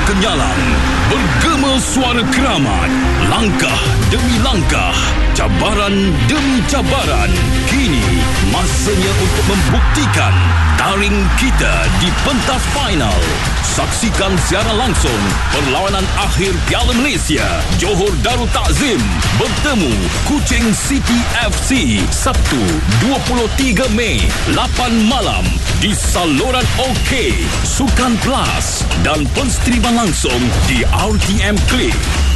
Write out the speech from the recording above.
kenyalang, bergema suara keramat, langkah demi langkah, cabaran demi cabaran. Kini masanya untuk membuktikan taring kita di pentas final. Saksikan siaran langsung perlawanan akhir Piala Malaysia Johor Darul Takzim bertemu Kuching City FC Sabtu 23 Mei 8 malam di saluran OK, Sukan Plus dan penstriman langsung di RTM Klik.